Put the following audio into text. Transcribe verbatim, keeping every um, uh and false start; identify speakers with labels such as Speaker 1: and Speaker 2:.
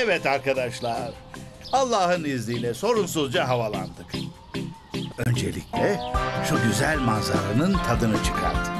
Speaker 1: Evet arkadaşlar, Allah'ın izniyle sorunsuzca havalandık. Öncelikle şu güzel manzaranın tadını çıkarttık.